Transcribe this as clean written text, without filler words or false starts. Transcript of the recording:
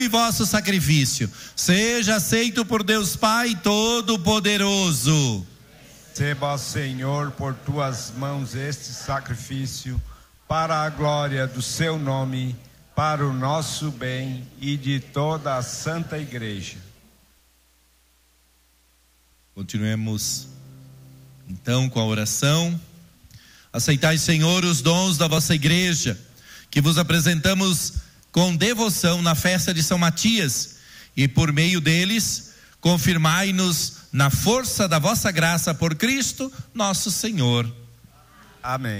e vosso sacrifício seja aceito por Deus Pai Todo-Poderoso. Receba, Senhor, por tuas mãos este sacrifício, para a glória do seu nome, para o nosso bem e de toda a Santa Igreja. Continuemos então com a oração. Aceitai, Senhor, os dons da vossa igreja, que vos apresentamos com devoção na festa de São Matias, e por meio deles confirmai-nos na força da vossa graça por Cristo nosso Senhor. Amém.